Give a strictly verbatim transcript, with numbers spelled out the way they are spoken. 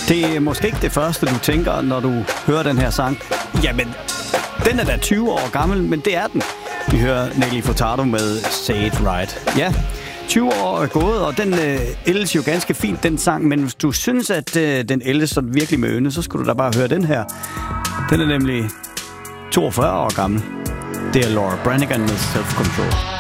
Det er måske ikke det første, du tænker, når du hører den her sang. Jamen, den er da tyve år gammel, men det er den. Vi hører Nelly Furtado med Say It Right. Ja, tyve år er gået, og den øh, ældes jo ganske fint, den sang. Men hvis du synes, at øh, den ældes sådan virkelig med ynde, så skulle du da bare høre den her. Den er nemlig toogfyrre år gammel. Det er Laura Branigan med Self Control.